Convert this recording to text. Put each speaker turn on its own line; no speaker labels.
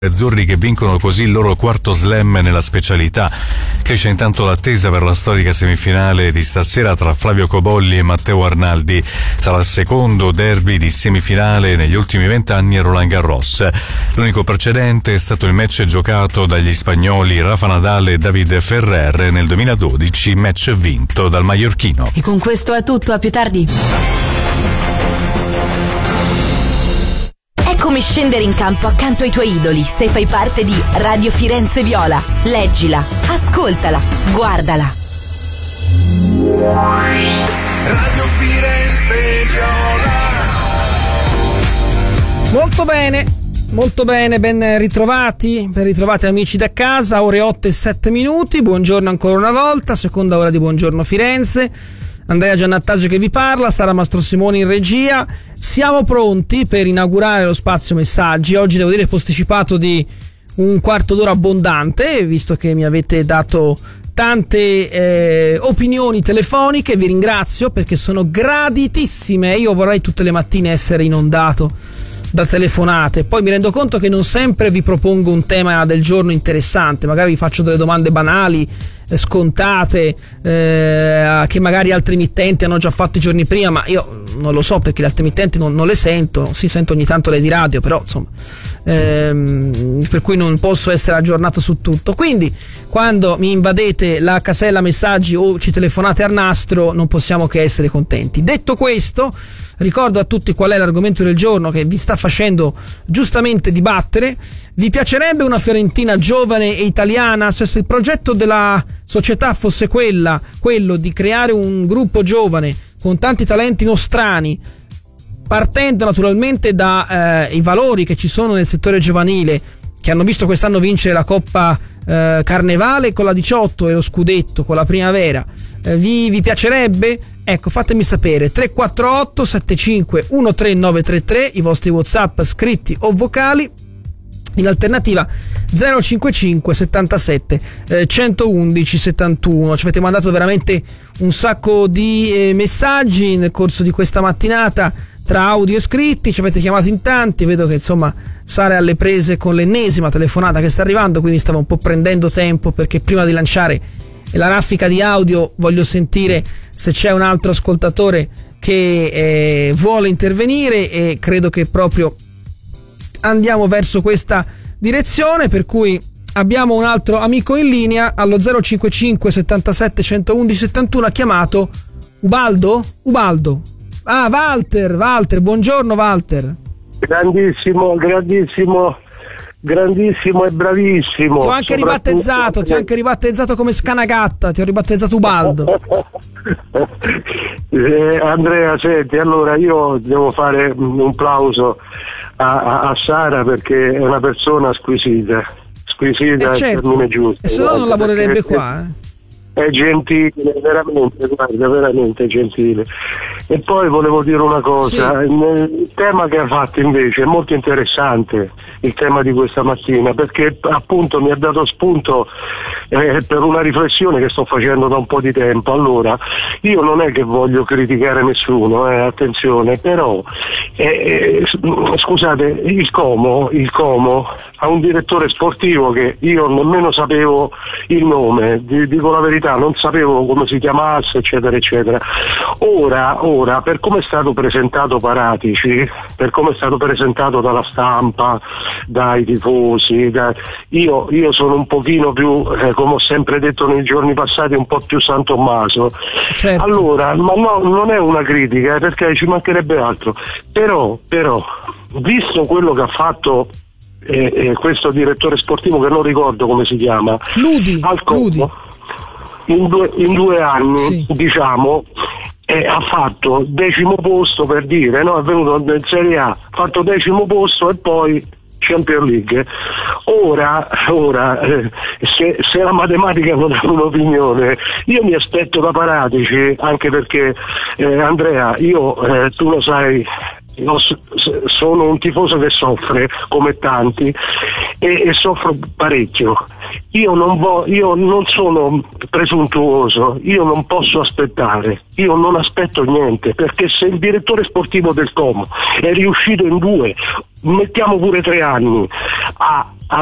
azzurri che vincono così il loro quarto slam nella specialità. Cresce intanto l'attesa per la storica semifinale di stasera tra Flavio Cobolli e Matteo Arnaldi. Sarà il secondo derby di semifinale negli ultimi 20 anni a Roland Garros. L'unico precedente è stato il match giocato dagli spagnoli Rafa Nadal e David Ferrer nel 2012, match vinto dal mallorchino.
E con questo è tutto, a più tardi.
Come scendere in campo accanto ai tuoi idoli se fai parte di Radio Firenze Viola. Leggila, ascoltala, guardala.
Radio Firenze Viola.
Molto bene, ben ritrovati amici da casa, ore 8:07. Buongiorno ancora una volta, seconda ora di Buongiorno Firenze. Andrea Giannattasio che vi parla, Sara Mastrosimoni in regia. Siamo pronti per inaugurare lo spazio messaggi. Oggi devo dire posticipato di un quarto d'ora abbondante, visto che mi avete dato tante opinioni telefoniche. Vi ringrazio perché sono graditissime. Io vorrei tutte le mattine essere inondato da telefonate. Poi mi rendo conto che non sempre vi propongo un tema del giorno interessante, magari vi faccio delle domande banali, scontate, che magari altri emittenti hanno già fatto i giorni prima, ma io non lo so perché le altre emittenti non le sento, si sento ogni tanto le di radio, però insomma, per cui non posso essere aggiornato su tutto. Quindi quando mi invadete la casella messaggi o ci telefonate al nastro non possiamo che essere contenti. Detto questo, ricordo a tutti qual è l'argomento del giorno che vi sta facendo giustamente dibattere. Vi piacerebbe una Fiorentina giovane e italiana? Se il progetto della società fosse quello di creare un gruppo giovane con tanti talenti nostrani, partendo naturalmente dai valori che ci sono nel settore giovanile, che hanno visto quest'anno vincere la Coppa Carnevale con la 18 e lo scudetto con la Primavera, vi piacerebbe? Ecco, fatemi sapere. 348 75 13933, i vostri WhatsApp scritti o vocali. In alternativa 055 77 111 71. Ci avete mandato veramente un sacco di messaggi nel corso di questa mattinata, tra audio e scritti. Ci avete chiamato in tanti. Vedo che insomma Sara è alle prese con l'ennesima telefonata che sta arrivando, quindi stavo un po' prendendo tempo, perché prima di lanciare la raffica di audio voglio sentire se c'è un altro ascoltatore che vuole intervenire, e credo che proprio andiamo verso questa direzione, per cui abbiamo un altro amico in linea allo 055 77 111 71. Ha chiamato Ubaldo? Ah, Walter, buongiorno Walter.
Grandissimo e bravissimo.
Ti ho anche ribattezzato come Scanagatta, ti ho ribattezzato Ubaldo.
Andrea, senti, allora io devo fare un plauso a Sara, perché è una persona squisita,
certo.
È il termine giusto.
E se no non lavorerebbe qua,
È gentile, veramente gentile. E poi volevo dire una cosa, sì. Il tema che ha fatto invece è molto interessante, il tema di questa mattina, perché appunto mi ha dato spunto per una riflessione che sto facendo da un po' di tempo. Allora, io non è che voglio criticare nessuno, attenzione, però scusate, il Como ha un direttore sportivo che io nemmeno sapevo il nome, dico la verità, non sapevo come si chiamasse, eccetera eccetera. Ora per come è stato presentato Paratici, per come è stato presentato dalla stampa, dai tifosi, io sono un pochino più, come ho sempre detto nei giorni passati, un po' più San Tommaso.
Certo.
Allora, ma no, non è una critica, perché ci mancherebbe altro, però visto quello che ha fatto questo direttore sportivo, che non ricordo come si chiama,
Ludi.
In due anni,
sì.
Diciamo, ha fatto 10° posto, per dire, no? È venuto in Serie A, ha fatto 10° posto e poi Champions League. Ora se la matematica non ha un'opinione, io mi aspetto da Paratici, anche perché Andrea, io tu lo sai, sono un tifoso che soffre come tanti e soffro parecchio. Io non sono presuntuoso, io non posso aspettare, io non aspetto niente, perché se il direttore sportivo del Como è riuscito in 2, mettiamo pure 3 anni, a